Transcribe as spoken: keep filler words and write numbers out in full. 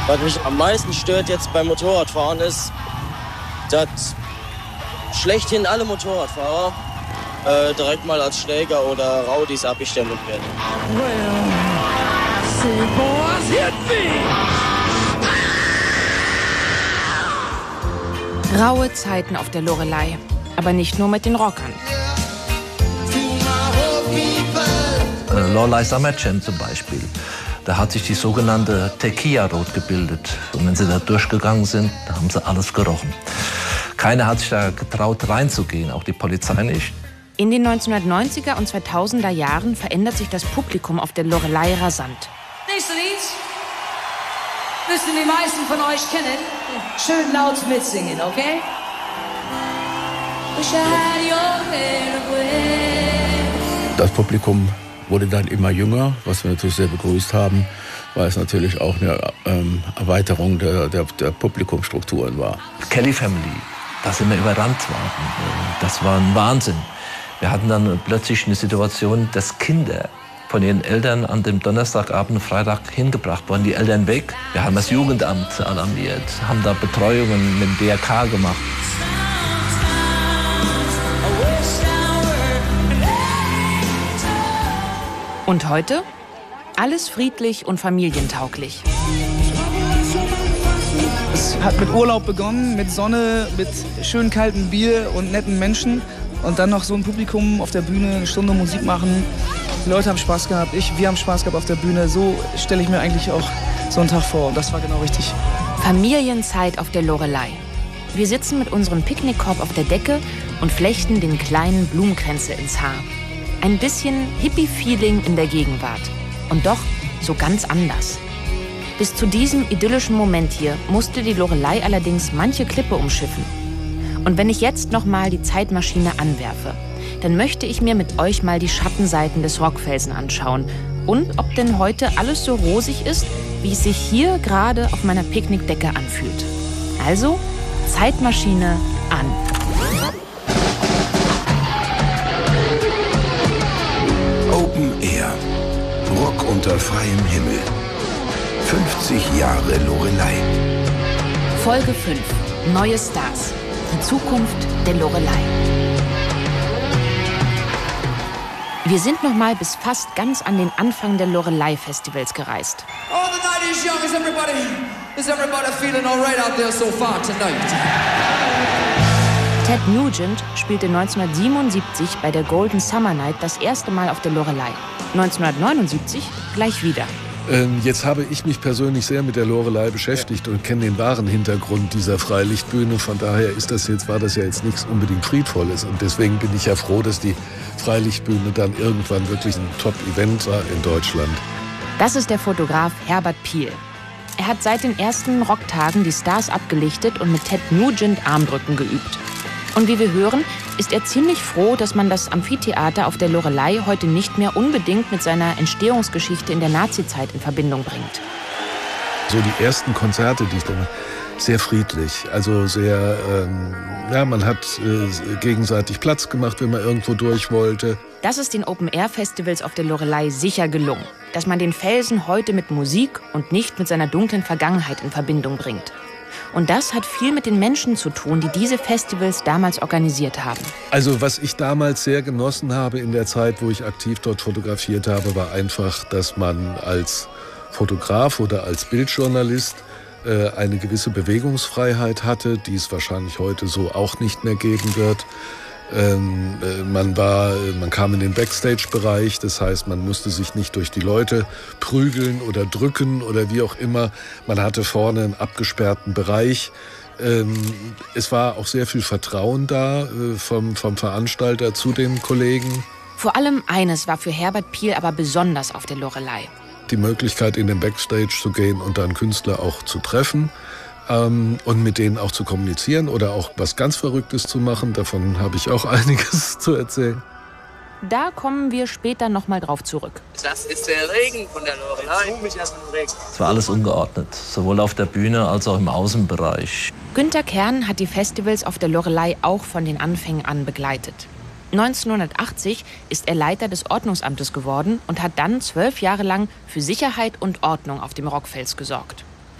Was mich am meisten stört jetzt beim Motorradfahren ist, dass schlechthin alle Motorradfahrer äh, direkt mal als Schläger oder Rowdies abgestempelt werden. Graue Zeiten auf der Loreley, aber nicht nur mit den Rockern. Loreley Summer Jam zum Beispiel. Da hat sich die sogenannte Tequila Road gebildet. Und wenn sie da durchgegangen sind, da haben sie alles gerochen. Keiner hat sich da getraut, reinzugehen, auch die Polizei nicht. In den neunzehnhundertneunziger und zweitausender Jahren verändert sich das Publikum auf der Loreley rasant. Nächste Lied müssen die meisten von euch kennen. Schön laut mitsingen, okay? Das Publikum wurde dann immer jünger, was wir natürlich sehr begrüßt haben, weil es natürlich auch eine ähm, Erweiterung der, der, der Publikumsstrukturen war. Kelly Family, da sind wir überrannt worden. Das war ein Wahnsinn. Wir hatten dann plötzlich eine Situation, dass Kinder von ihren Eltern an dem Donnerstagabend, Freitag hingebracht wurden, die Eltern weg. Wir haben das Jugendamt alarmiert, haben da Betreuungen mit dem D R K gemacht. Und heute? Alles friedlich und familientauglich. Es hat mit Urlaub begonnen, mit Sonne, mit schön kaltem Bier und netten Menschen. Und dann noch so ein Publikum auf der Bühne, eine Stunde Musik machen. Die Leute haben Spaß gehabt, ich, wir haben Spaß gehabt auf der Bühne. So stelle ich mir eigentlich auch so einen Tag vor. Und das war genau richtig. Familienzeit auf der Loreley. Wir sitzen mit unserem Picknickkorb auf der Decke und flechten den kleinen Blumenkränze ins Haar. Ein bisschen Hippie-Feeling in der Gegenwart. Und doch so ganz anders. Bis zu diesem idyllischen Moment hier musste die Loreley allerdings manche Klippe umschiffen. Und wenn ich jetzt noch mal die Zeitmaschine anwerfe, dann möchte ich mir mit euch mal die Schattenseiten des Rockfelsen anschauen. Und ob denn heute alles so rosig ist, wie es sich hier gerade auf meiner Picknickdecke anfühlt. Also, Zeitmaschine an. Open Air. Rock unter freiem Himmel. fünfzig Jahre Loreley. Folge fünf. Neue Stars. Die Zukunft der Loreley. Wir sind noch mal bis fast ganz an den Anfang der Loreley-Festivals gereist. All the nineties young, is everybody, is everybody feeling all right out there so far tonight? Ted Nugent spielte neunzehnhundertsiebenundsiebzig bei der Golden Summer Night das erste Mal auf der Loreley. neunzehnhundertneunundsiebzig gleich wieder. Ähm, jetzt habe ich mich persönlich sehr mit der Loreley beschäftigt und kenne den wahren Hintergrund dieser Freilichtbühne. Von daher ist das jetzt, war das ja jetzt nichts unbedingt Friedvolles. Und deswegen bin ich ja froh, dass die Freilichtbühne dann irgendwann wirklich ein Top-Event war in Deutschland. Das ist der Fotograf Herbert Piel. Er hat seit den ersten Rocktagen die Stars abgelichtet und mit Ted Nugent Armdrücken geübt. Und wie wir hören, ist er ziemlich froh, dass man das Amphitheater auf der Loreley heute nicht mehr unbedingt mit seiner Entstehungsgeschichte in der Nazizeit in Verbindung bringt. So die ersten Konzerte, die ich dann sehr friedlich, also sehr, ähm, ja, man hat äh, gegenseitig Platz gemacht, wenn man irgendwo durch wollte. Das ist den Open-Air-Festivals auf der Loreley sicher gelungen, dass man den Felsen heute mit Musik und nicht mit seiner dunklen Vergangenheit in Verbindung bringt. Und das hat viel mit den Menschen zu tun, die diese Festivals damals organisiert haben. Also was ich damals sehr genossen habe in der Zeit, wo ich aktiv dort fotografiert habe, war einfach, dass man als Fotograf oder als Bildjournalist äh, eine gewisse Bewegungsfreiheit hatte, die es wahrscheinlich heute so auch nicht mehr geben wird. Ähm, äh, man war, man kam in den Backstage-Bereich, das heißt, man musste sich nicht durch die Leute prügeln oder drücken oder wie auch immer. Man hatte vorne einen abgesperrten Bereich. Ähm, es war auch sehr viel Vertrauen da äh, vom, vom Veranstalter zu den Kollegen. Vor allem eines war für Herbert Piel aber besonders auf der Loreley. Die Möglichkeit, in den Backstage zu gehen und dann Künstler auch zu treffen. Ähm, und mit denen auch zu kommunizieren oder auch was ganz Verrücktes zu machen. Davon habe ich auch einiges zu erzählen. Da kommen wir später noch mal drauf zurück. Das ist der Regen von der Loreley. Es war alles ungeordnet, sowohl auf der Bühne als auch im Außenbereich. Günter Kern hat die Festivals auf der Loreley auch von den Anfängen an begleitet. neunzehnhundertachtzig ist er Leiter des Ordnungsamtes geworden und hat dann zwölf Jahre lang für Sicherheit und Ordnung auf dem Rockfels gesorgt.